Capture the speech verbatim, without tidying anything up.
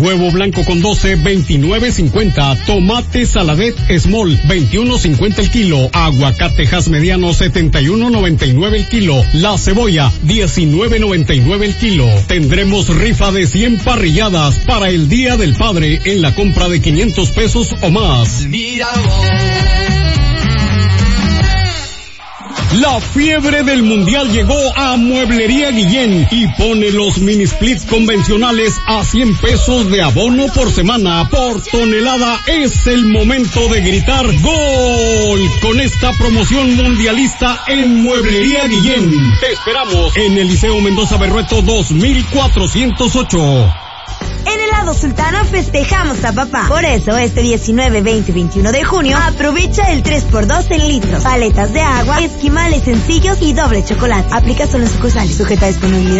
Huevo blanco con doce, veintinueve cincuenta. Tomate Saladet Small, veintiuno cincuenta el kilo. Aguacatejas mediano, setenta y uno noventa y nueve el kilo. La cebolla, diecinueve noventa y nueve el kilo. Tendremos rifa de cien parrilladas para el Día del Padre en la compra de quinientos pesos o más. La fiebre del mundial llegó a Mueblería Guillén y pone los mini splits convencionales a cien pesos de abono por semana. Por tonelada es el momento de gritar ¡Gol! Con esta promoción mundialista en Mueblería Guillén. Te esperamos en el Liceo Mendoza Berrueto dos mil cuatrocientos ocho. En Helado Sultana festejamos a papá. Por eso, este diecinueve, veinte y veintiuno de junio, aprovecha el tres por dos en litros. Paletas de agua, esquimales sencillos y doble chocolate. Aplica solo en sucursales. Sujeta a disponibilidad.